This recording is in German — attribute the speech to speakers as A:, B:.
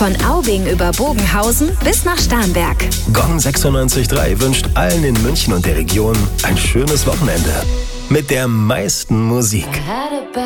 A: Von Aubing über Bogenhausen bis nach Starnberg.
B: Gong 96.3 wünscht allen in München und der Region ein schönes Wochenende. Mit der meisten Musik.